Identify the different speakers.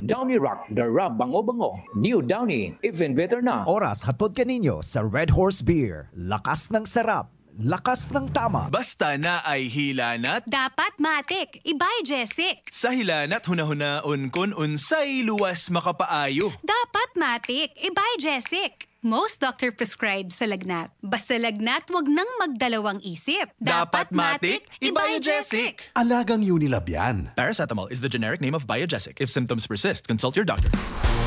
Speaker 1: Downy Rock, Dara Bango-Bango. New Downy, even better na.
Speaker 2: Oras hatod kaninyo sa Red Horse Beer. Lakas ng sarap, lakas ng tama.
Speaker 3: Basta na ay hilanat.
Speaker 4: Dapat matik, ibay Jessic.
Speaker 3: Sa hilanat hunahunaon kun unsay luwas makapaayo.
Speaker 4: Dapat matik, ibay Jessic. Most doctor prescribed sa lagnat. Basta lagnat, wag nang magdalawang isip.
Speaker 3: Dapat matik, Biogesic.
Speaker 5: Alagang Unilab yan.
Speaker 3: Paracetamol is the generic name of Biogesic. If symptoms persist, consult your doctor.